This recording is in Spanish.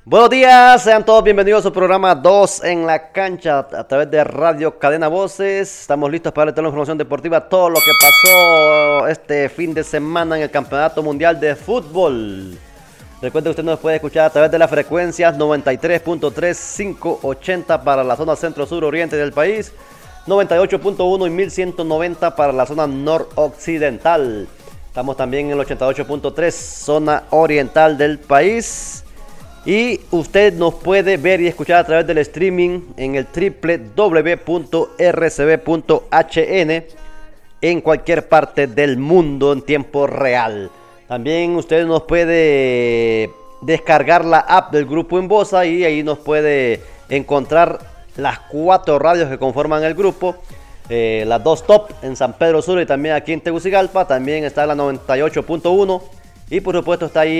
Buenos días, sean todos bienvenidos a su programa 2 en la cancha a través de Radio Cadena Voces. Estamos listos para darle toda la información deportiva, todo lo que pasó este fin de semana en el Campeonato Mundial de Fútbol. Recuerde que usted nos puede escuchar a través de las frecuencias 93.3, 580 para la zona centro-sur-oriente del país, 98.1 y 1190 para la zona noroccidental. Estamos también en el 88.3, zona oriental del país. Y usted nos puede ver y escuchar a través del streaming en el www.rcb.hn en cualquier parte del mundo en tiempo real. También usted nos puede descargar la app del Grupo Inbosa y ahí nos puede encontrar las 4 radios que conforman el grupo. Las 2 top en San Pedro Sula y también aquí en Tegucigalpa. También está la 98.1 y por supuesto está ahí